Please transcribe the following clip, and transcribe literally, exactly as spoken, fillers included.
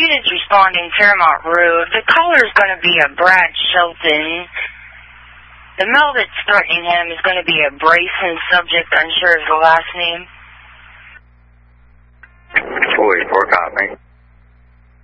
unit's responding Fairmont Road. The caller's going to be a Brad Shelton. The male that's threatening him is going to be a Brayson, subject unsure of the last name. four eight four, copy.